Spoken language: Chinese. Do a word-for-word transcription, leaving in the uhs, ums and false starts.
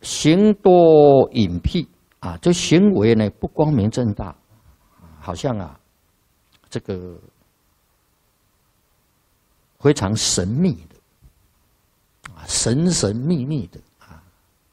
行多隐僻啊，这行为呢不光明正大，好像啊，这个非常神秘的啊，神神秘秘的